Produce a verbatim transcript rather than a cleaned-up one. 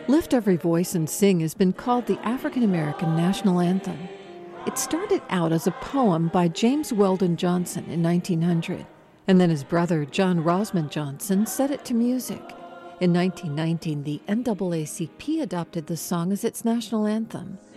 Lift Every Voice and Sing has been called the African American national anthem. It started out as a poem by James Weldon Johnson in nineteen hundred, and then his brother John Rosman Johnson set it to music. In nineteen nineteen, the N double A C P adopted the song as its national anthem.